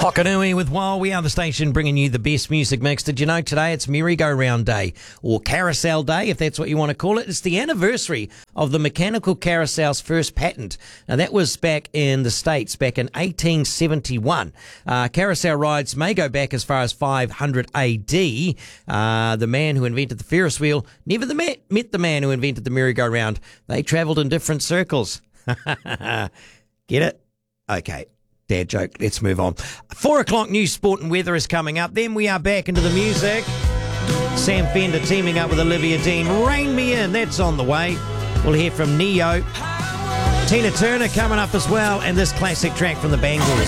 Hokanui with While. We are the station bringing you the best music mix. Did you know today it's Merry-Go-Round Day, or Carousel Day, if that's what you want to call it? It's the anniversary of the mechanical carousel's first patent. Now, that was back in the States, back in 1871. Carousel rides may go back as far as 500 AD. The man who invented the Ferris wheel never met the man who invented the merry-go-round. They travelled in different circles. Get it? Okay. Dad joke. Let's move on. 4 o'clock news, sport and weather is coming up. Then we are back into the music. Sam Fender teaming up with Olivia Dean. Rain Me In. That's on the way. We'll hear from Neo. Tina Turner coming up as well. And this classic track from the Bangles.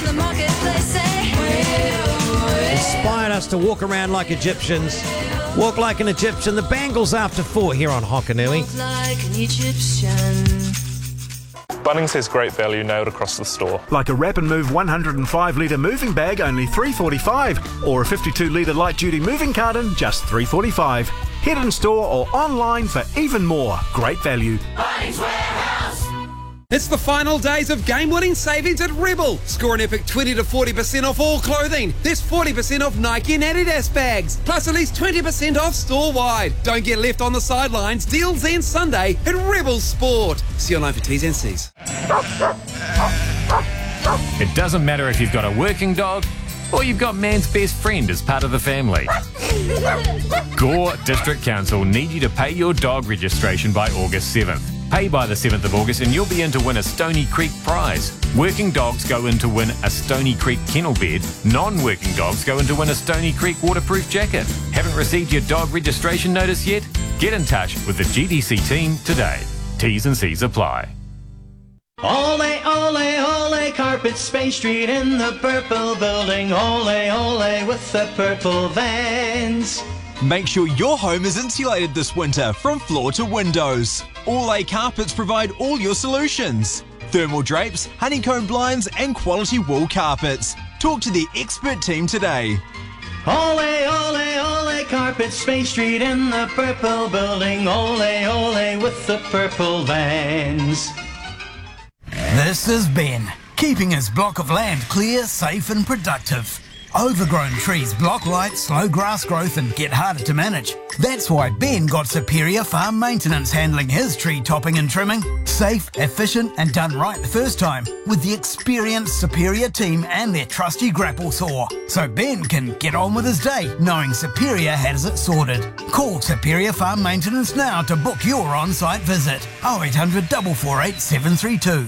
Inspired us to walk around like Egyptians. Walk like an Egyptian. The Bangles after 4 here on Hokanui. Walk like an Egyptian. Bunnings has great value nailed across the store. Like a Wrap and Move 105-litre moving bag, only $3.45, or a 52-litre light-duty moving carton, just $3.45. Head in store or online for even more great value. Bunnings Warehouse. It's the final days of game-winning savings at Rebel. Score an epic 20 to 40% off all clothing. There's 40% off Nike and Adidas bags, plus at least 20% off store-wide. Don't get left on the sidelines. Deals end Sunday at Rebel Sport. See online for T's and C's. It doesn't matter if you've got a working dog or you've got man's best friend as part of the family. Gore District Council need you to pay your dog registration by August 7th. Pay by the 7th of August and you'll be in to win a Stony Creek prize. Working dogs go in to win a Stony Creek kennel bed. Non-working dogs go in to win a Stony Creek waterproof jacket. Haven't received your dog registration notice yet? Get in touch with the GDC team today. T's and C's apply. Ole, ole, ole, Carpet Space Street in the purple building. Ole, ole, with the purple vans. Make sure your home is insulated this winter from floor to windows. Ole Carpets provide all your solutions. Thermal drapes, honeycomb blinds and quality wool carpets. Talk to the expert team today. Ole, ole, ole, Carpet Space Street in the purple building. Ole, ole, with the purple vans. This is Ben, keeping his block of land clear, safe and productive. Overgrown trees block light, slow grass growth and get harder to manage. That's why Ben got Superior Farm Maintenance handling his tree topping and trimming. Safe, efficient and done right the first time with the experienced Superior team and their trusty grapple saw. So Ben can get on with his day knowing Superior has it sorted. Call Superior Farm Maintenance now to book your on-site visit. 0800 448 732.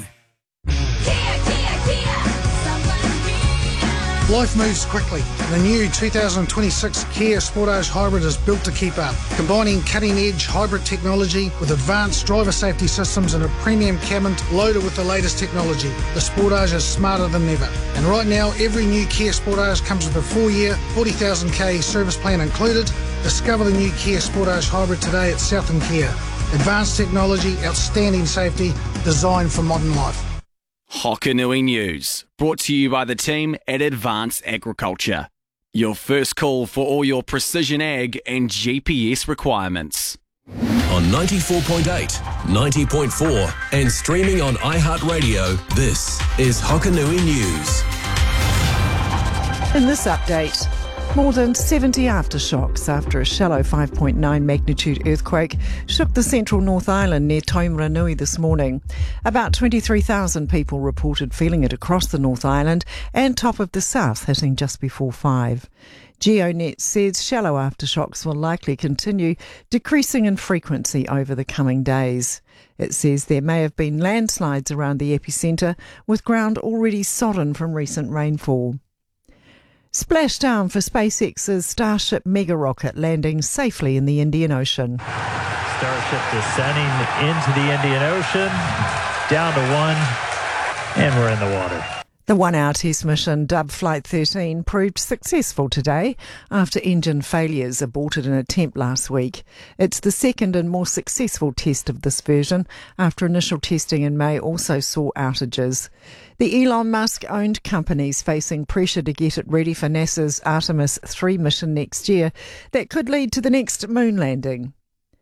Life moves quickly. The new 2026 Kia Sportage Hybrid is built to keep up, combining cutting-edge hybrid technology with advanced driver safety systems and a premium cabin loaded with the latest technology. The Sportage is smarter than ever. And right now, every new Kia Sportage comes with a 4-year, 40,000k service plan included. Discover the new Kia Sportage Hybrid today at Southern Kia. Advanced technology, outstanding safety, designed for modern life. Hokanui News, brought to you by the team at Advanced Agriculture. Your first call for all your precision ag and GPS requirements. On 94.8, 90.4 and streaming on iHeartRadio, this is Hokanui News. In this update, more than 70 aftershocks after a shallow 5.9 magnitude earthquake shook the central North Island near Taumaranui this morning. About 23,000 people reported feeling it across the North Island and top of the south hitting just before 5. GeoNet says shallow aftershocks will likely continue, decreasing in frequency over the coming days. It says there may have been landslides around the epicentre, with ground already sodden from recent rainfall. Splashdown for SpaceX's Starship mega rocket landing safely in the Indian Ocean. Starship descending into the Indian Ocean, down to 1, and we're in the water. The one-hour test mission, dubbed Flight 13, proved successful today after engine failures aborted an attempt last week. It's the second and more successful test of this version, after initial testing in May also saw outages. The Elon Musk-owned company's facing pressure to get it ready for NASA's Artemis 3 mission next year that could lead to the next moon landing.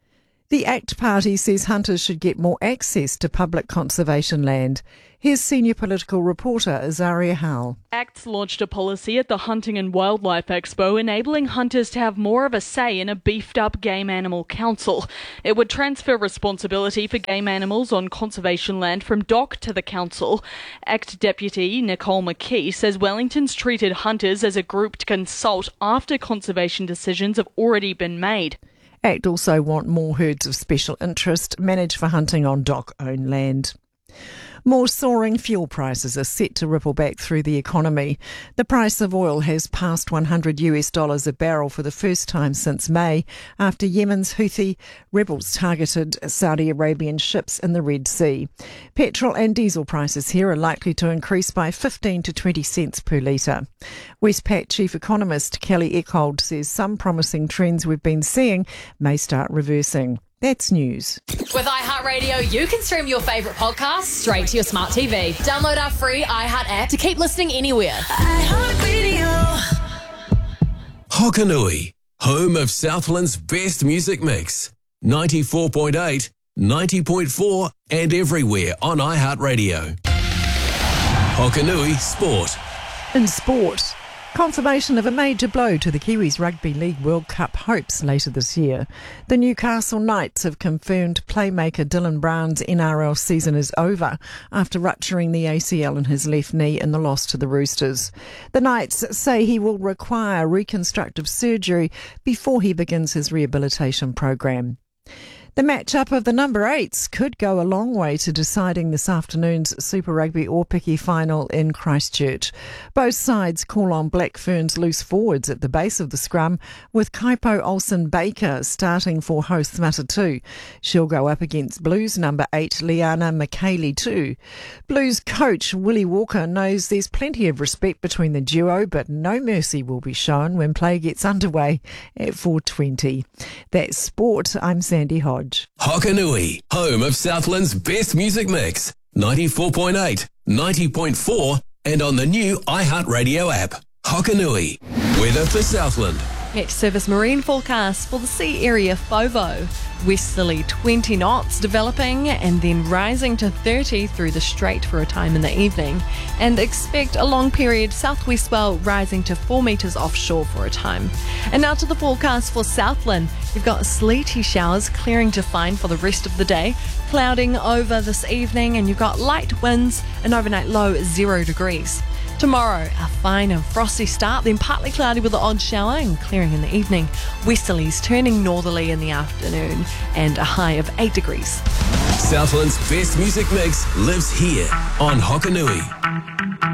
The ACT Party says hunters should get more access to public conservation land. Here's senior political reporter Azaria Howell. ACT launched a policy at the Hunting and Wildlife Expo enabling hunters to have more of a say in a beefed-up game animal council. It would transfer responsibility for game animals on conservation land from DOC to the council. ACT Deputy Nicole McKee says Wellington's treated hunters as a group to consult after conservation decisions have already been made. ACT also want more herds of special interest managed for hunting on DOC-owned land. More soaring fuel prices are set to ripple back through the economy. The price of oil has passed $100 a barrel for the first time since May, after Yemen's Houthi rebels targeted Saudi Arabian ships in the Red Sea. Petrol and diesel prices here are likely to increase by 15 to 20 cents per litre. Westpac chief economist Kelly Eckhold says some promising trends we've been seeing may start reversing. That's news. With iHeartRadio, you can stream your favourite podcasts straight to your smart TV. Download our free iHeart app to keep listening anywhere. iHeartRadio. Hokanui, home of Southland's best music mix. 94.8, 90.4 and everywhere on iHeartRadio. Hokanui Sport. In sport, confirmation of a major blow to the Kiwis Rugby League World Cup hopes later this year. The Newcastle Knights have confirmed playmaker Dylan Brown's NRL season is over after rupturing the ACL in his left knee in the loss to the Roosters. The Knights say he will require reconstructive surgery before he begins his rehabilitation program. The matchup of the number 8s could go a long way to deciding this afternoon's Super Rugby Aupiki final in Christchurch. Both sides call on Black Ferns loose forwards at the base of the scrum, with Kaipo Olsen-Baker starting for hosts Matatu. She'll go up against Blues number 8 Liana McKaylee too. Blues coach Willie Walker knows there's plenty of respect between the duo, but no mercy will be shown when play gets underway at 4:20. That's sport. I'm Sandy Hodge. Hokanui, home of Southland's best music mix. 94.8, 90.4 and on the new iHeartRadio app. Hokanui, weather for Southland. Next service marine forecast for the sea area FOVO. Westerly 20 knots developing and then rising to 30 through the strait for a time in the evening. And expect a long period southwest swell rising to 4 metres offshore for a time. And now to the forecast for Southland. You've got sleety showers clearing to fine for the rest of the day. Clouding over this evening and you've got light winds, an overnight low 0 degrees. Tomorrow, a fine and frosty start, then partly cloudy with an odd shower and clearing in the evening. Westerlies turning northerly in the afternoon and a high of 8 degrees. Southland's best music mix lives here on Hokanui.